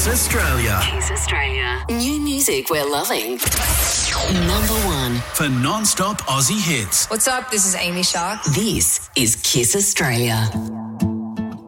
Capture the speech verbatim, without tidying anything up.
Australia. Kiss Australia. New music we're loving. Number one. For non-stop Aussie hits. What's up? This is Amy Shah. This is Kiss Australia.